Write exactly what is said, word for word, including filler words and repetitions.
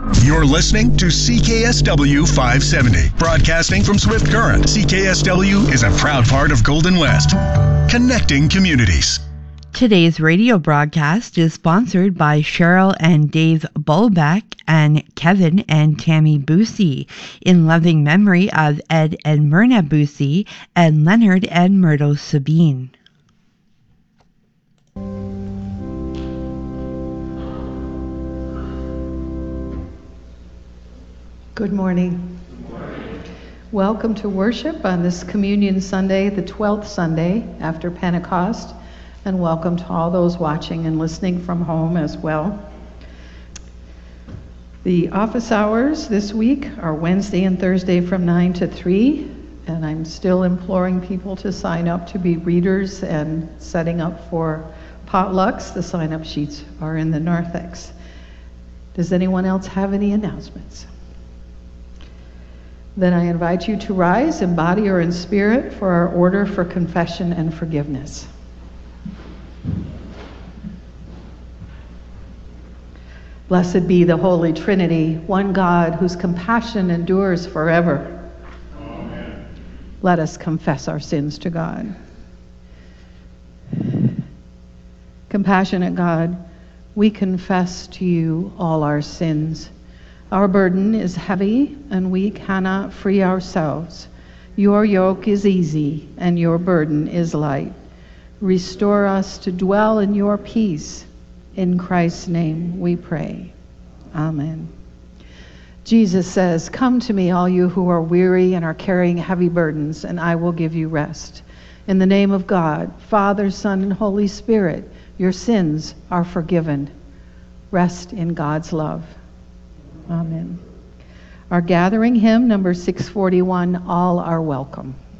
You're listening to C K S W five seventy, broadcasting from Swift Current. C K S W is a proud part of Golden West, connecting communities. Today's radio broadcast is sponsored by Cheryl and Dave Bulbeck and Kevin and Tammy Busey, in loving memory of Ed and Myrna Busey and Leonard and Myrtle Sabine. Good morning. Good morning. Welcome to worship on this Communion Sunday, the twelfth Sunday after Pentecost, and welcome to all those watching and listening from home as well. The office hours this week are Wednesday and Thursday from nine to three, and I'm still imploring people to sign up to be readers and setting up for potlucks. The sign-up sheets are in the narthex. Does anyone else have any announcements? Then I invite you to rise in body or in spirit for our order for confession and forgiveness. Blessed be the Holy Trinity, one God whose compassion endures forever. Amen. Let us confess our sins to God. Compassionate God, we confess to you all our sins. Our burden is heavy, and we cannot free ourselves. Your yoke is easy, and your burden is light. Restore us to dwell in your peace. In Christ's name we pray. Amen. Jesus says, "Come to me, all you who are weary and are carrying heavy burdens, and I will give you rest." In the name of God, Father, Son, and Holy Spirit, your sins are forgiven. Rest in God's love. Amen. Our gathering hymn, number six forty-one, All Are Welcome.